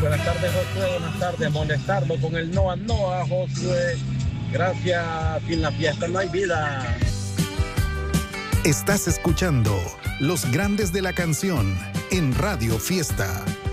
Buenas tardes, Josué. Buenas tardes. Molestarlo con el Noa Noa, Josué. Gracias. Sin la fiesta no hay vida. Estás escuchando Los Grandes de la Canción en Radio Fiesta.